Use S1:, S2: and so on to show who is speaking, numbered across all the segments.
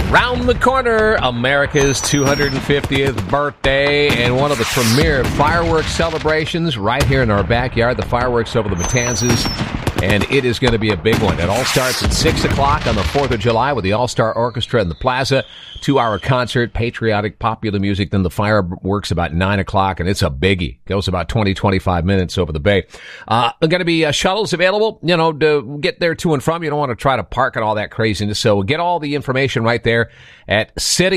S1: Round the corner, America's 250th birthday and one of the premier fireworks celebrations right here in our backyard, the fireworks over the Matanzas, and it is going to be a big one. It all starts at 6 o'clock on the 4th of July with the All-Star Orchestra in the Plaza, 2-hour concert, patriotic, popular music, then the fireworks about 9 o'clock, and it's a biggie. Goes about 20, 25 minutes over the bay. There are going to be shuttles available, to get there to and from. You don't want to try to park and all that craziness, so get all the information right there at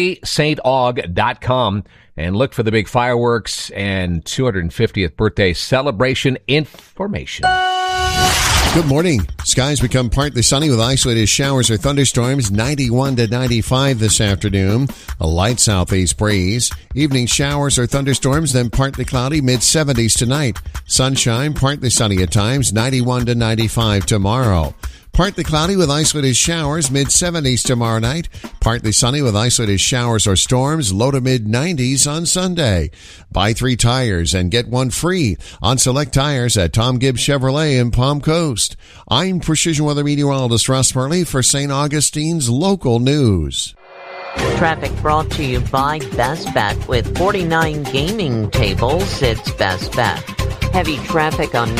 S1: citysaintaug.com and look for the big fireworks and 250th birthday celebration information.
S2: Good morning. Skies become partly sunny with isolated showers or thunderstorms, 91 to 95 this afternoon. A light southeast breeze. Evening showers or thunderstorms, then partly cloudy, mid-70s tonight. Sunshine, partly sunny at times, 91 to 95 tomorrow. Partly cloudy with isolated showers, mid-70s tomorrow night. Partly sunny with isolated showers or storms, low to mid-90s on Sunday. Buy 3 tires and get 1 free on select tires at Tom Gibbs Chevrolet in Palm Coast. I'm Precision Weather Meteorologist Russ Murley for St. Augustine's local news.
S3: Traffic brought to you by Best Bet. With 49 gaming tables, it's Best Bet. Heavy traffic on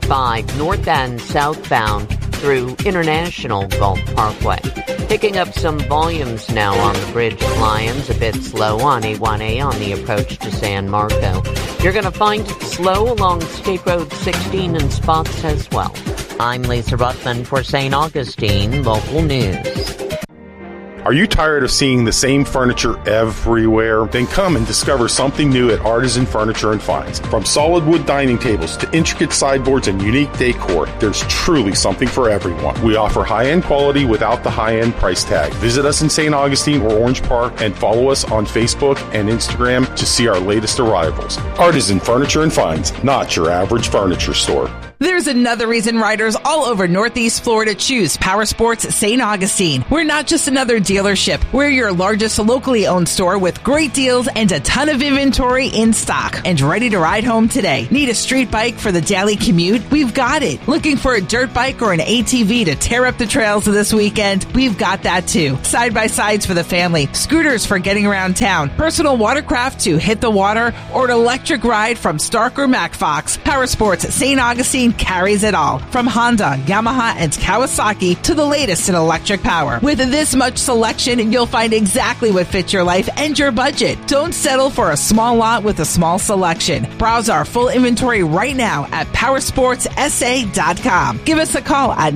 S3: 95 north and southbound through International Gulf Parkway. Picking up some volumes now on the Bridge Lions, a bit slow on A1A on the approach to San Marco. You're going to find it slow along State Road 16 in spots as well. I'm Lisa Ruttman for St. Augustine Local News.
S4: Are you tired of seeing the same furniture everywhere? Then come and discover something new at Artisan Furniture and Finds. From solid wood dining tables to intricate sideboards and unique decor, there's truly something for everyone. We offer high-end quality without the high-end price tag. Visit us in St. Augustine or Orange Park and follow us on Facebook and Instagram to see our latest arrivals. Artisan Furniture and Finds, not your average furniture store.
S5: There's another reason riders all over Northeast Florida choose Power Sports St. Augustine. We're not just another dealership. We're your largest locally owned store with great deals and a ton of inventory in stock and ready to ride home today. Need a street bike for the daily commute? We've got it. Looking for a dirt bike or an ATV to tear up the trails this weekend? We've got that too. Side-by-sides for the family, scooters for getting around town, personal watercraft to hit the water, or an electric ride from Stark or MacFox. Power Sports St. Augustine carries it all, from Honda, Yamaha, and Kawasaki to the latest in electric power. With this much selection, you'll find exactly what fits your life and your budget. Don't settle for a small lot with a small selection. Browse our full inventory right now at powersportsa.com. Give us a call at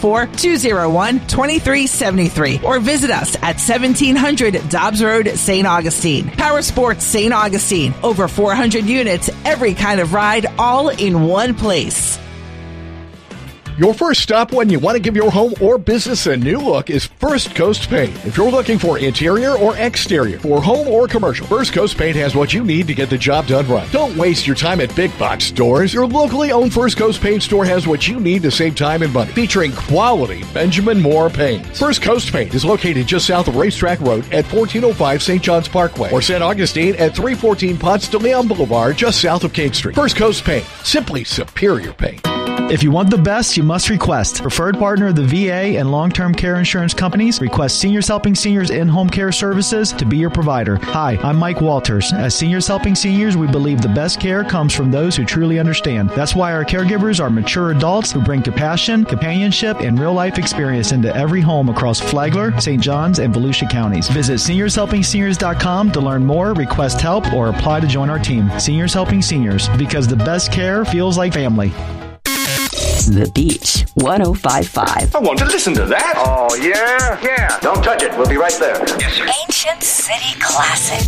S5: 904-201-2373 or visit us at 1700 Dobbs Road, St. Augustine. Power Sports St. Augustine. Over 400 units, every kind of ride, all in one place.
S6: Your first stop when you want to give your home or business a new look is First Coast Paint. If you're looking for interior or exterior, for home or commercial, First Coast Paint has what you need to get the job done right. Don't waste your time at big box stores. Your locally owned First Coast Paint store has what you need to save time and money, featuring quality Benjamin Moore paints. First Coast Paint is located just south of Racetrack Road at 1405 St. John's Parkway, or St. Augustine at 314 Ponce de Leon Boulevard, just south of King Street. First Coast Paint, simply superior paint.
S7: If you want the best, you must request. Preferred partner of the VA and long-term care insurance companies, request Seniors Helping Seniors in-home care services to be your provider. Hi, I'm Mike Walters. As Seniors Helping Seniors, we believe the best care comes from those who truly understand. That's why our caregivers are mature adults who bring compassion, companionship, and real-life experience into every home across Flagler, St. Johns, and Volusia counties. Visit SeniorsHelpingSeniors.com to learn more, request help, or apply to join our team. Seniors Helping Seniors, because the best care feels like family.
S8: The Beach 105.5.
S9: I want to listen to that.
S10: Oh, yeah?
S9: Yeah. Don't touch it. We'll be right there.
S8: Yes, sir. Ancient City Classic.